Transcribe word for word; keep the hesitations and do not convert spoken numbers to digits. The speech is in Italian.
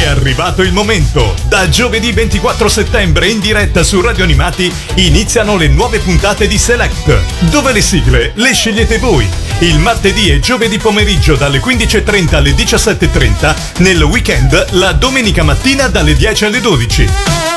arrivato il momento! Da giovedì ventiquattro settembre in diretta su Radio Animati iniziano le nuove puntate di Select, dove le sigle le scegliete voi. Il martedì e giovedì pomeriggio dalle quindici e trenta alle diciassette e trenta, nel weekend la domenica mattina dalle dieci alle dodici.